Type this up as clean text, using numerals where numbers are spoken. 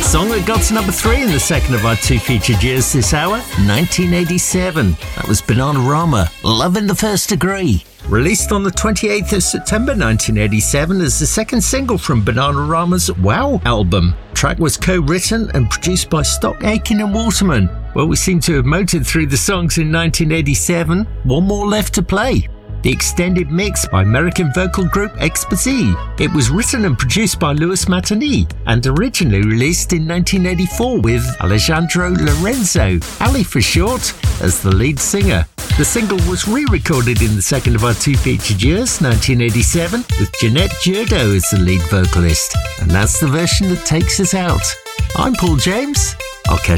Song that got to number 3 in the second of our 2 featured years this hour, 1987. That was Bananarama, Love in the First Degree. Released on the 28th of September 1987 as the second single from Bananarama's Wow album. The track was co-written and produced by Stock Aitken and Waterman. Well, we seem to have motored through the songs in 1987. One more left to play. The extended mix by American vocal group Expose. It was written and produced by Louis Matani and originally released in 1984 with Alejandro Lorenzo, Ali for short, as the lead singer. The single was re-recorded in the second of our 2 featured years, 1987, with Jeanette Jurdo as the lead vocalist. And that's the version that takes us out. I'm Paul James. I'll catch